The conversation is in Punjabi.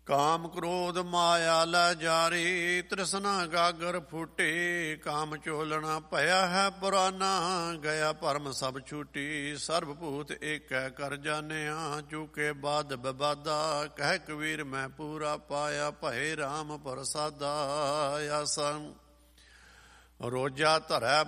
ਕਾਮ ਕ੍ਰੋਧ ਮਾਇਆ ਲੈ ਜਾਰੀ, ਤ੍ਰਿਸ਼ਨਾ ਗਾਗਰ ਫੂਟੀ। ਕਾਮ ਚੋਲਣਾ ਭਇਆ ਹੈ ਪੁਰਾਨਾ, ਗਿਆ ਭਰਮ ਸਭ ਛੂਟੀ। ਸਰਬ ਭੂਤ ਏਕੈ ਕਰ ਜਾਣਿਆ, ਚੂਕੇ ਬਾਦ ਬਬਾਦਾ। ਕਹਿ ਕਬੀਰ ਮੈਂ ਪੂਰਾ ਪਾਇਆ, ਭਏ ਰਾਮ ਪ੍ਰਸਾਦਾ। ਆਸਾ ਰੋਜਾ ਧਰੈ